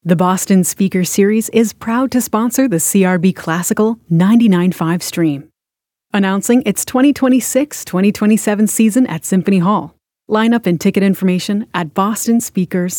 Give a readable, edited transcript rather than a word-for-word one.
The Boston Speaker Series is proud to sponsor the CRB Classical 99.5 stream. Announcing its 2026-2027 season at Symphony Hall. Lineup and ticket information at bostonspeakers.com.